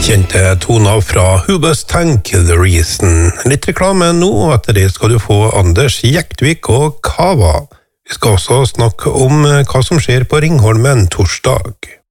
Kjente toner fra Who Bus Tank, The Reason. Litt reklame nå, og etter det skal du få Anders Jektvik og Kava. Vi skal også snakke om hva som skjer på Ringholmen torsdag.